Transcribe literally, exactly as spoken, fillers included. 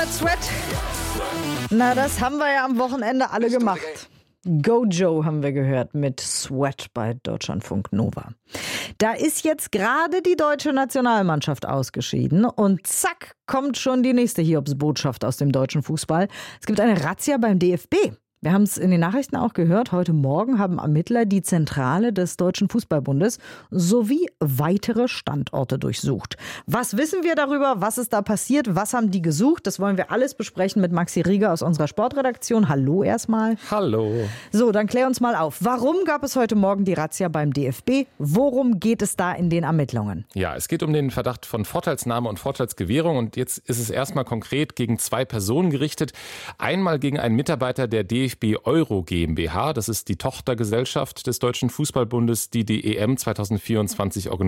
Sweat. Na, das haben wir ja am Wochenende alle gemacht. Go Joe haben wir gehört mit Sweat bei Deutschlandfunk Nova. Da ist jetzt gerade die deutsche Nationalmannschaft ausgeschieden und zack, kommt schon die nächste Hiobsbotschaft aus dem deutschen Fußball. Es gibt eine Razzia beim D F B. Wir haben es in den Nachrichten auch gehört. Heute Morgen haben Ermittler die Zentrale des Deutschen Fußballbundes sowie weitere Standorte durchsucht. Was wissen wir darüber? Was ist da passiert? Was haben die gesucht? Das wollen wir alles besprechen mit Maxi Rieger aus unserer Sportredaktion. Hallo erstmal. Hallo. So, dann klär uns mal auf. Warum gab es heute Morgen die Razzia beim D F B? Worum geht es da in den Ermittlungen? Ja, es geht um den Verdacht von Vorteilsnahme und Vorteilsgewährung. Und jetzt ist es erstmal konkret gegen zwei Personen gerichtet. Einmal gegen einen Mitarbeiter der D F B Euro GmbH. Das ist die Tochtergesellschaft des Deutschen Fußballbundes, die die E M zwanzig vierundzwanzig organisiert.